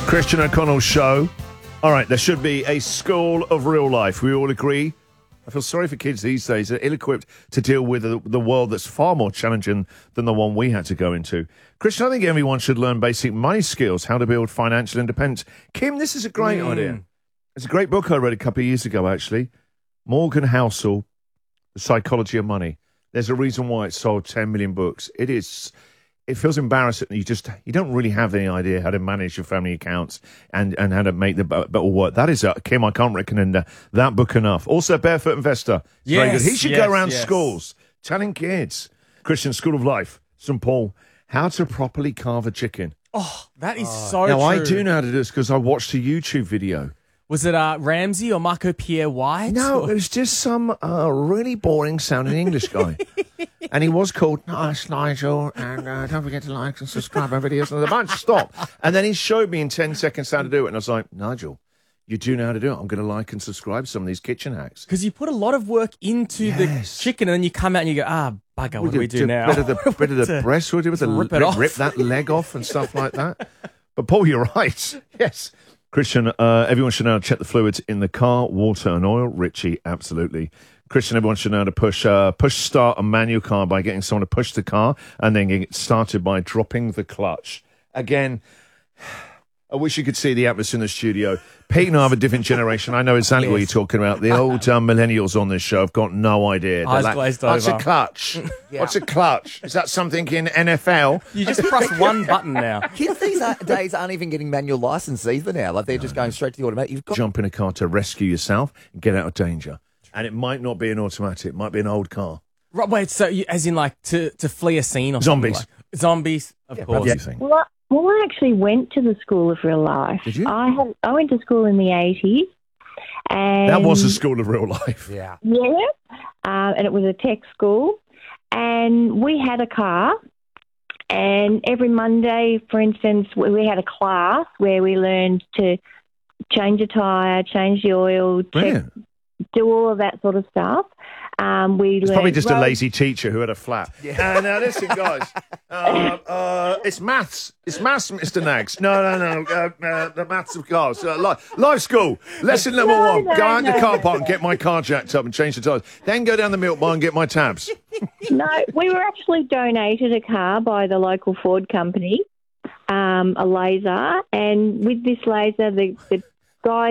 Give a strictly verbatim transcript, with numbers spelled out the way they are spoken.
Christian O'Connell Show. All right, there should be a school of real life. We all agree. I feel sorry for kids these days. They're ill-equipped to deal with the, the world that's far more challenging than the one we had to go into. Christian, I think everyone should learn basic money skills, how to build financial independence. Kim, this is a great mm. idea. It's a great book I read a couple of years ago, actually. Morgan Housel, The Psychology of Money. There's a reason why it sold ten million books. It is... It feels embarrassing that you just you don't really have any idea how to manage your family accounts and, and how to make the better work. That is, uh, Kim, I can't recommend uh, that book enough. Also, Barefoot Investor. It's yes, very good. He should yes, go around yes. schools telling kids. Christian School of Life, Saint Paul, how to properly carve a chicken. Oh, that is oh. so now, true. I do know how to do this because I watched a YouTube video. Was it uh, Ramsey or Marco Pierre White? No, or? it was just some uh, really boring sounding English guy. And he was called Nice Nigel, and uh, don't forget to like and subscribe our videos. And the bunch stopped. And then he showed me in ten seconds how to do it. And I was like, Nigel, you do know how to do it. I'm going to like and subscribe some of these kitchen hacks. Because you put a lot of work into yes. the chicken, and then you come out and you go, ah, bugger, what do we do now? Bit of the, bit of the breast, would you? With the rip, rip, it off. rip that leg off and stuff like that. But Paul, you're right. Yes. Christian, uh, everyone should know how to check the fluids in the car, water and oil. Richie, absolutely. Christian, everyone should know how to push uh, push start a manual car by getting someone to push the car and then get it started by dropping the clutch. Again, I wish you could see the atmosphere in the studio. Pete and I have a different generation. I know exactly yes. what you're talking about. The old uh, millennials on this show have got no idea. They're Eyes like, glazed What's over. a clutch? yeah. What's a clutch? Is that something in N F L? You just press one button now. Kids these days aren't even getting manual license either now. Like they're no, just going straight to the automatic. You've got jump in a car to rescue yourself and get out of danger. And it might not be an automatic. It might be an old car. Right, wait, so you, as in like to, to flee a scene or Zombies. something like Zombies, of yeah, course. Yeah. Well, well, I actually went to the School of Real Life. Did you? I had I went to school in the eighties. And that was a School of Real Life. Yeah. Yeah. Uh, and it was a tech school. And we had a car. And every Monday, for instance, we had a class where we learned to change a tyre, change the oil, check, do all of that sort of stuff. Um, we it's learned, probably just well, a lazy teacher who had a flat. Yeah. Uh, now, listen, guys. Uh, uh, it's maths. It's maths, Mister Nags. No, no, no. Uh, uh, the maths of cars. Uh, life, life school. Lesson number no, one. No, go out no, in the car no. park and get my car jacked up and change the tyres. Then go down the milk bar and get my tabs. No, we were actually donated a car by the local Ford company, um, a laser. And with this laser, the, the guy